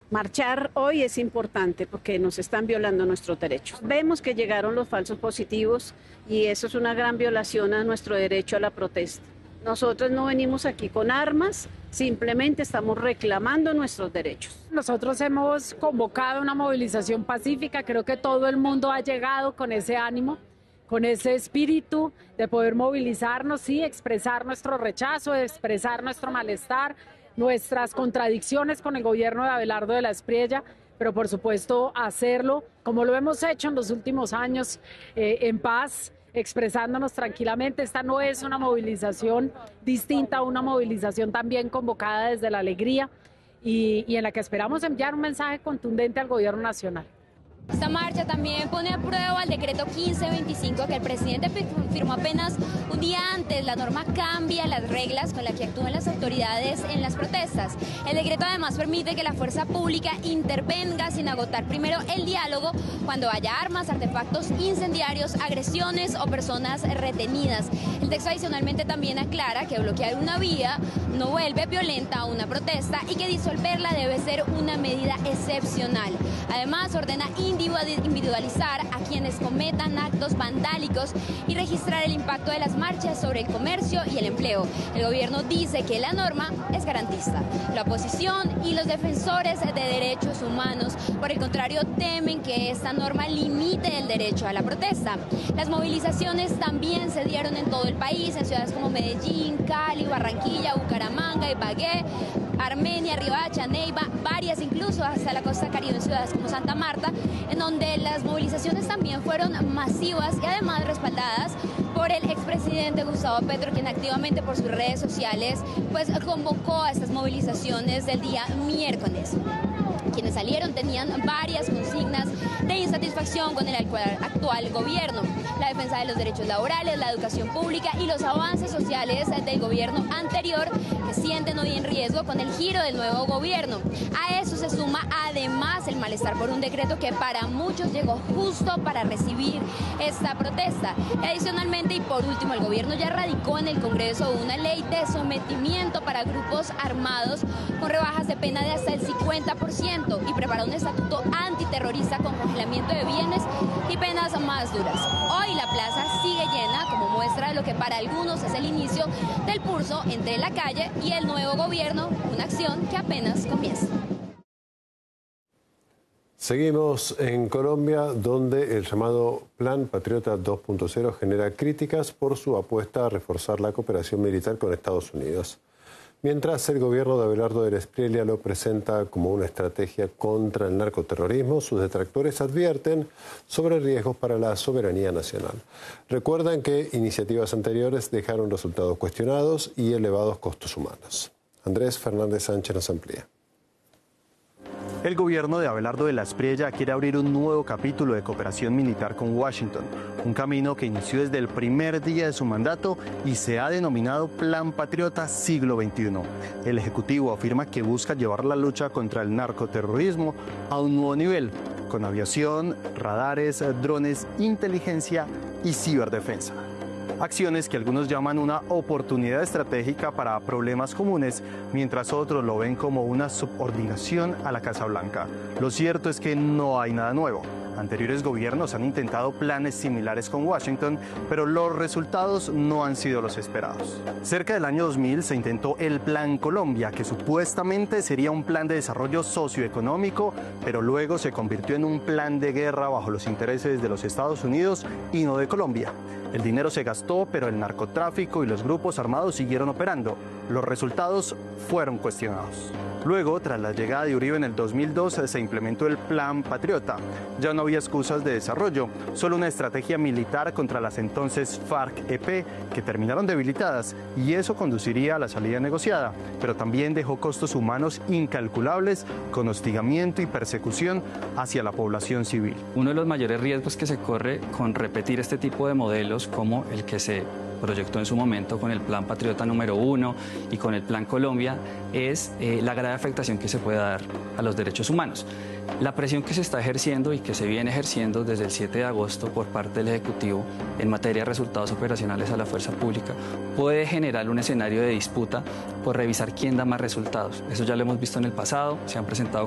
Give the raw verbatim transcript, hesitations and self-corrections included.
Marchar hoy es importante porque nos están violando nuestros derechos. Vemos que llegaron los falsos positivos y eso es una gran violación a nuestro derecho a la protesta. Nosotros no venimos aquí con armas, simplemente estamos reclamando nuestros derechos. Nosotros hemos convocado una movilización pacífica, creo que todo el mundo ha llegado con ese ánimo, con ese espíritu de poder movilizarnos y expresar nuestro rechazo, expresar nuestro malestar, nuestras contradicciones con el gobierno de Abelardo de la Espriella, pero por supuesto hacerlo como lo hemos hecho en los últimos años, eh, en paz, expresándonos tranquilamente. Esta no es una movilización distinta a una movilización también convocada desde la alegría y, y en la que esperamos enviar un mensaje contundente al gobierno nacional. Esta marcha también pone a prueba el decreto quince veinticinco que el presidente firmó apenas un día antes. La norma cambia las reglas con las que actúan las autoridades en las protestas. El decreto además permite que la fuerza pública intervenga sin agotar primero el diálogo cuando haya armas, artefactos incendiarios, agresiones o personas retenidas. El texto adicionalmente también aclara que bloquear una vía no vuelve violenta a una protesta y que disolverla debe ser una medida excepcional. Además, ordena individualizar a quienes cometan actos vandálicos y registrar el impacto de las marchas sobre el comercio y el empleo. El gobierno dice que la norma es garantista. La oposición y los defensores de derechos humanos, por el contrario, temen que esta norma limite el derecho a la protesta. Las movilizaciones también se dieron en todo el país, en ciudades como Medellín, Cali, Barranquilla, Bucaramanga, Ibagué, Armenia, Riohacha, Neiva, varias incluso hasta la costa caribe en ciudades como Santa Marta, en donde las movilizaciones también fueron masivas y además respaldadas por el expresidente Gustavo Petro, quien activamente por sus redes sociales pues convocó a estas movilizaciones del día miércoles. Quienes salieron tenían varias consignas de insatisfacción con el actual gobierno, la defensa de los derechos laborales, la educación pública y los avances sociales del gobierno anterior que sienten hoy en riesgo con el giro del nuevo gobierno. A eso se suma además el malestar por un decreto que para muchos llegó justo para recibir esta protesta. Adicionalmente y por último, el gobierno ya radicó en el Congreso una ley de sometimiento para grupos armados con rebajas de pena de hasta el cincuenta por ciento y preparó un estatuto antiterrorista con congelamiento de bienes y penas más duras. Hoy la plaza sigue llena como muestra de lo que para algunos es el inicio del pulso entre la calle y el nuevo gobierno, una acción que apenas comienza. Seguimos en Colombia, donde el llamado Plan Patriota dos punto cero genera críticas por su apuesta a reforzar la cooperación militar con Estados Unidos. Mientras el gobierno de Abelardo de la Espriella lo presenta como una estrategia contra el narcoterrorismo, sus detractores advierten sobre riesgos para la soberanía nacional. Recuerdan que iniciativas anteriores dejaron resultados cuestionados y elevados costos humanos. Andrés Fernández Sánchez nos amplía. El gobierno de Abelardo de la Espriella quiere abrir un nuevo capítulo de cooperación militar con Washington, un camino que inició desde el primer día de su mandato y se ha denominado Plan Patriota Siglo veintiuno. El Ejecutivo afirma que busca llevar la lucha contra el narcoterrorismo a un nuevo nivel, con aviación, radares, drones, inteligencia y ciberdefensa. Acciones que algunos llaman una oportunidad estratégica para problemas comunes, mientras otros lo ven como una subordinación a la Casa Blanca. Lo cierto es que no hay nada nuevo. Anteriores gobiernos han intentado planes similares con Washington, pero los resultados no han sido los esperados. Cerca del año dos mil se intentó el Plan Colombia, que supuestamente sería un plan de desarrollo socioeconómico, pero luego se convirtió en un plan de guerra bajo los intereses de los Estados Unidos y no de Colombia. El dinero se gastó, pero el narcotráfico y los grupos armados siguieron operando. Los resultados fueron cuestionados. Luego, tras la llegada de Uribe en el dos mil dos, se implementó el Plan Patriota. Ya no había excusas de desarrollo, solo una estrategia militar contra las entonces FARC-E P, que terminaron debilitadas, y eso conduciría a la salida negociada, pero también dejó costos humanos incalculables, con hostigamiento y persecución hacia la población civil. Uno de los mayores riesgos que se corre con repetir este tipo de modelos, como el que se proyectó en su momento con el Plan Patriota número uno y con el Plan Colombia, es eh, la grave afectación que se puede dar a los derechos humanos. La presión que se está ejerciendo y que se viene ejerciendo desde el siete de agosto por parte del Ejecutivo en materia de resultados operacionales a la fuerza pública puede generar un escenario de disputa por revisar quién da más resultados. Eso ya lo hemos visto en el pasado, se han presentado